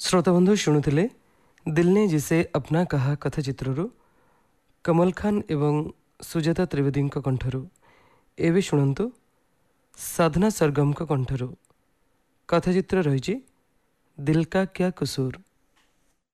श्रोताबंधु शुणुले दिल ने जिसे अपना कहा कथाचित्रु कमल खान एवं सुजाता त्रिवेदी कंठरू एवं शुणु साधना सरगम कंठरू कथाचित्र रही दिल का क्या कसूर।